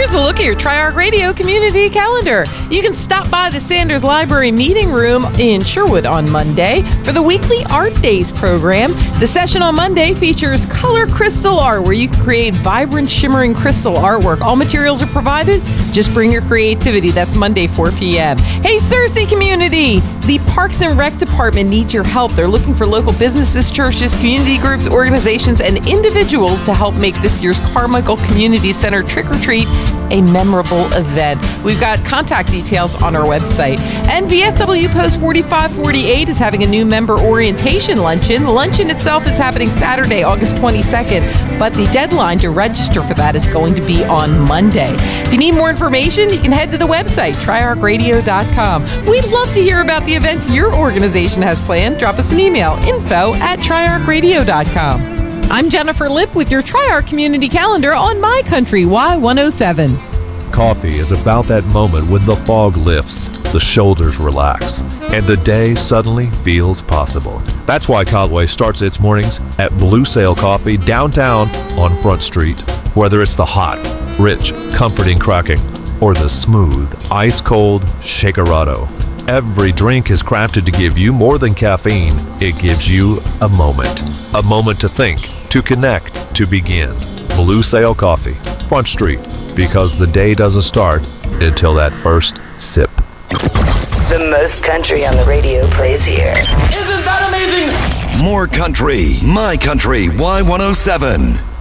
Here's a look at your Tri-Arc Radio community calendar. You can stop by the Sanders Library Meeting Room in Sherwood on Monday for the weekly Art Days program. The session on Monday features color crystal art, where you can create vibrant, shimmering crystal artwork. All materials are provided. Just bring your creativity. That's Monday, 4 p.m. Hey, Searcy community! The Parks and Rec Department needs your help. They're looking for local businesses, churches, community groups, organizations, and individuals to help make this year's Carmichael Community Center Trick or Treat a memorable event. We've got contact details on our website. And VFW Post 4548 is having a new member orientation luncheon. The luncheon itself is happening Saturday, August 22nd, but the deadline to register for that is going to be on Monday. If you need more information, you can head to the website, triarcradio.com. We'd love to hear about the events your organization has planned. Drop us an email, info@triarcradio.com. I'm Jennifer Lipp with your Tri-Arc Community Calendar on My Country Y107. Coffee is about that moment when the fog lifts, the shoulders relax, and the day suddenly feels possible. That's why Cotway starts its mornings at Blue Sail Coffee downtown on Front Street. Whether it's the hot, rich, comforting cracking, or the smooth, ice-cold Shakerado, every drink is crafted to give you more than caffeine. It gives you a moment to think, to connect, to begin. Blue Sail Coffee, Front Street, because the day doesn't start until that first sip. The most country on the radio plays here. Isn't that amazing? More country, My Country Y107.